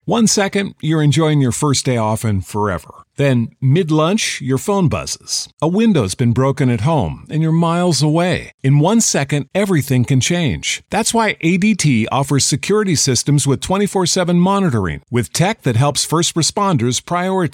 1 second, you're enjoying your first day off and forever. Then, mid-lunch, your phone buzzes. A window's been broken at home, and you're miles away. In 1 second, everything can change. That's why ADT offers security systems with 24/7 monitoring, with tech that helps first responders prioritize